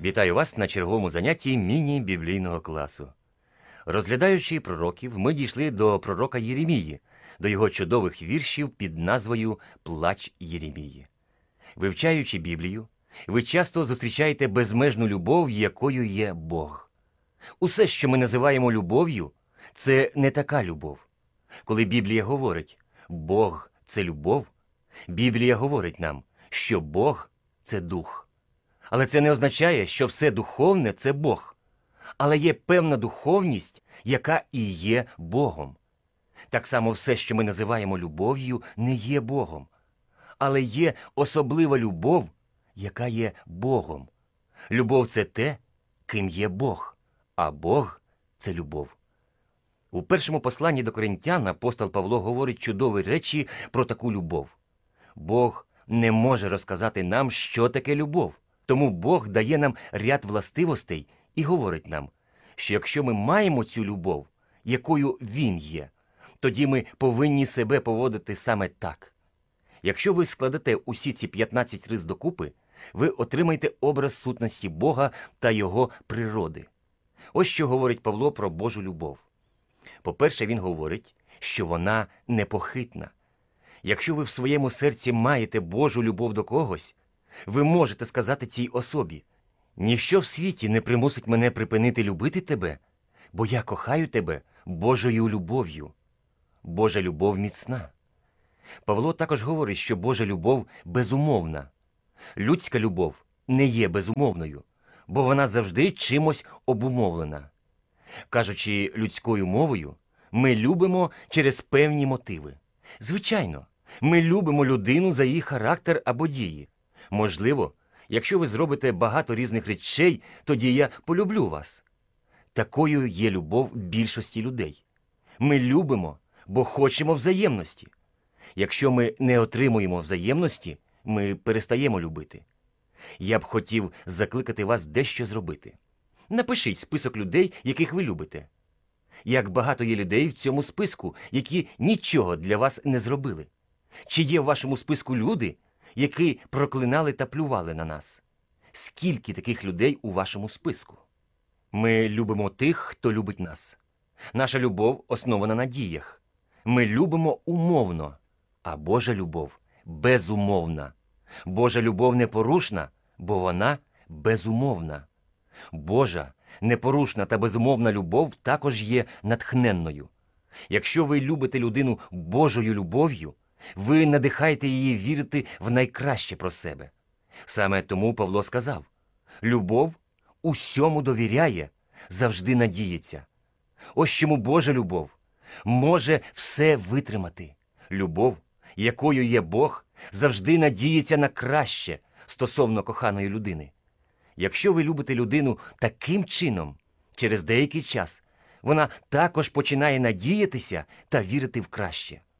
Вітаю вас на черговому занятті міні-біблійного класу. Розглядаючи пророків, ми дійшли до пророка Єремії, до його чудових віршів під назвою «Плач Єремії». Вивчаючи Біблію, ви часто зустрічаєте безмежну любов, якою є Бог. Усе, що ми називаємо любов'ю, це не така любов. Коли Біблія говорить «Бог – це любов», Біблія говорить нам, що Бог – це дух. Але це не означає, що все духовне – це Бог. Але є певна духовність, яка і є Богом. Так само все, що ми називаємо любов'ю, не є Богом. Але є особлива любов, яка є Богом. Любов – це те, ким є Бог, а Бог – це любов. У першому посланні до Коринтян апостол Павло говорить чудові речі про таку любов. Бог не може розказати нам, що таке любов. Тому Бог дає нам ряд властивостей і говорить нам, що якщо ми маємо цю любов, якою Він є, тоді ми повинні себе поводити саме так. Якщо ви складете усі ці 15 рис докупи, ви отримаєте образ сутності Бога та Його природи. Ось що говорить Павло про Божу любов. По-перше, він говорить, що вона непохитна. Якщо ви в своєму серці маєте Божу любов до когось, ви можете сказати цій особі: «Ніщо в світі не примусить мене припинити любити тебе, бо я кохаю тебе Божою любов'ю». Божа любов міцна. Павло також говорить, що Божа любов безумовна. Людська любов не є безумовною, бо вона завжди чимось обумовлена. Кажучи людською мовою, ми любимо через певні мотиви. Звичайно, ми любимо людину за її характер або дії. Можливо, якщо ви зробите багато різних речей, тоді я полюблю вас. Такою є любов більшості людей. Ми любимо, бо хочемо взаємності. Якщо ми не отримуємо взаємності, ми перестаємо любити. Я б хотів закликати вас дещо зробити. Напишіть список людей, яких ви любите. Як багато є людей в цьому списку, які нічого для вас не зробили. Чи є в вашому списку люди, які проклинали та плювали на нас? Скільки таких людей у вашому списку? Ми любимо тих, хто любить нас. Наша любов основана на діях. Ми любимо умовно, а Божа любов безумовна. Божа любов непорушна, бо вона безумовна. Божа, непорушна та безумовна любов також є натхненною. Якщо ви любите людину Божою любов'ю, ви надихаєте її вірити в найкраще про себе. Саме тому Павло сказав: «Любов усьому довіряє, завжди надіється». Ось чому Божа любов може все витримати. Любов, якою є Бог, завжди надіється на краще стосовно коханої людини. Якщо ви любите людину таким чином, через деякий час вона також починає надіятися та вірити в краще.